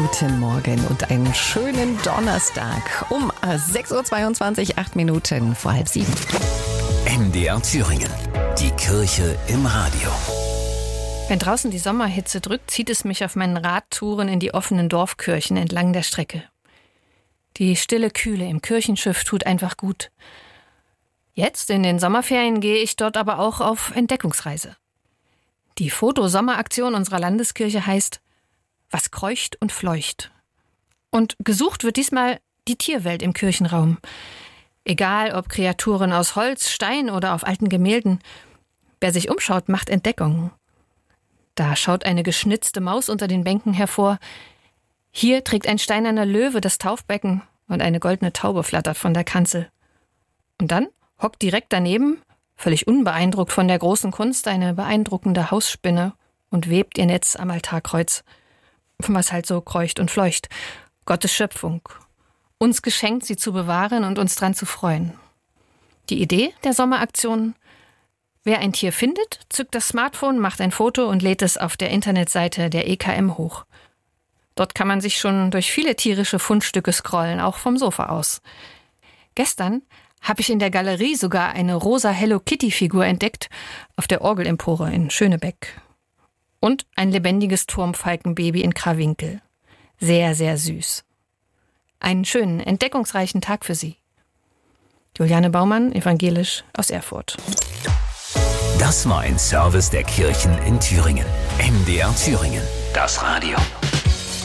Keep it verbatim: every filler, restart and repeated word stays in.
guten Morgen und einen schönen Donnerstag um sechs Uhr zweiundzwanzig, acht Minuten vor halb sieben. M D R Thüringen, die Kirche im Radio. Wenn draußen die Sommerhitze drückt, zieht es mich auf meinen Radtouren in die offenen Dorfkirchen entlang der Strecke. Die stille Kühle im Kirchenschiff tut einfach gut. Jetzt in den Sommerferien gehe ich dort aber auch auf Entdeckungsreise. Die Foto-Sommeraktion unserer Landeskirche heißt Was kreucht und fleucht. Und gesucht wird diesmal die Tierwelt im Kirchenraum. Egal ob Kreaturen aus Holz, Stein oder auf alten Gemälden. Wer sich umschaut, macht Entdeckungen. Da schaut eine geschnitzte Maus unter den Bänken hervor. Hier trägt ein steinerner Löwe das Taufbecken und eine goldene Taube flattert von der Kanzel. Und dann hockt direkt daneben, völlig unbeeindruckt von der großen Kunst, eine beeindruckende Hausspinne und webt ihr Netz am Altarkreuz. Was halt so kreucht und fleucht. Gottes Schöpfung. Uns geschenkt, sie zu bewahren und uns dran zu freuen. Die Idee der Sommeraktion: Wer ein Tier findet, zückt das Smartphone, macht ein Foto und lädt es auf der Internetseite der E K M hoch. Dort kann man sich schon durch viele tierische Fundstücke scrollen, auch vom Sofa aus. Gestern habe ich in der Galerie sogar eine rosa Hello-Kitty-Figur entdeckt, auf der Orgelempore in Schönebeck. Und ein lebendiges Turmfalkenbaby in Krawinkel. Sehr, sehr süß. Einen schönen, entdeckungsreichen Tag für Sie. Juliane Baumann, evangelisch aus Erfurt. Das war ein Service der Kirchen in Thüringen. M D R Thüringen, das Radio.